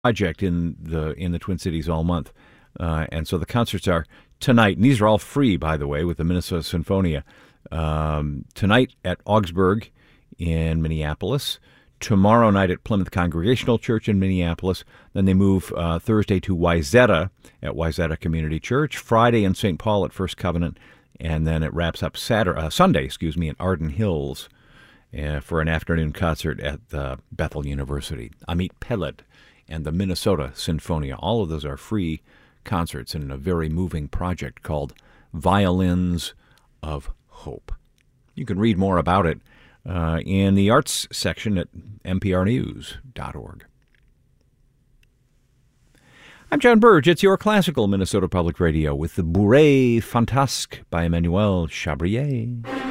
project in the Twin Cities all month. And so the concerts are tonight, and these are all free, by the way, with the Minnesota Sinfonia. Tonight at Augsburg in Minneapolis. Tomorrow night at Plymouth Congregational Church in Minneapolis. Then they move Thursday to Wayzata at Wayzata Community Church. Friday in St. Paul at First Covenant. And then it wraps up Sunday in Arden Hills for an afternoon concert at Bethel University. Amit Peled and the Minnesota Sinfonia. All of those are free concerts in a very moving project called Violins of Hope. You can read more about it in the arts section at mprnews.org. I'm John Burge. It's your classical Minnesota Public Radio with the Bourrée Fantasque by Emmanuel Chabrier.